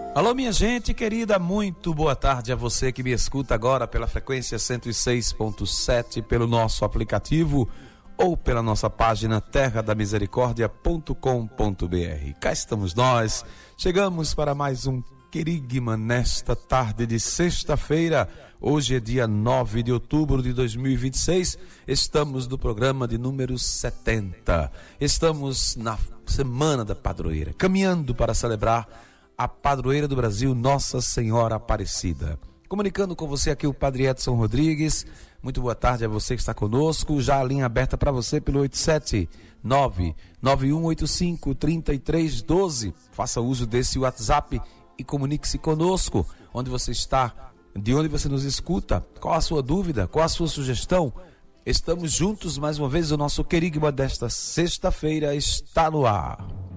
Alô, minha gente querida, muito boa tarde a você que me escuta agora pela frequência 106.7, pelo nosso aplicativo ou pela nossa página terradamisericórdia.com.br. Cá estamos nós, chegamos para mais um Querigma nesta tarde de sexta-feira. Hoje é dia 9 de outubro de 2026, estamos no programa de número 70. Estamos na Semana da Padroeira, caminhando para celebrar a Padroeira do Brasil, Nossa Senhora Aparecida. Comunicando com você aqui o Padre Edson Rodrigues. Muito boa tarde a você que está conosco. Já a linha aberta para você pelo 879-9185-3312. Faça uso desse WhatsApp e comunique-se conosco. Onde você está, de onde você nos escuta, qual a sua dúvida, qual a sua sugestão. Estamos juntos mais uma vez. O nosso Querigma desta sexta-feira está no ar.